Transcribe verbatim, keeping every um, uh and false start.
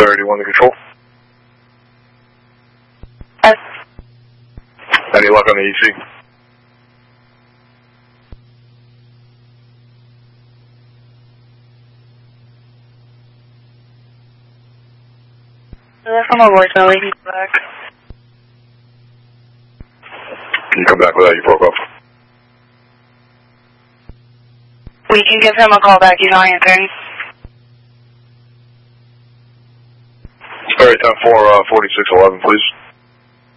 thirty-one to control. Yes. Any luck on the E C? That's on my voicemail. We can come back. Can you come back without you broke up? We can give him a call back. He's not answering. All right, time for uh, forty-six eleven, please.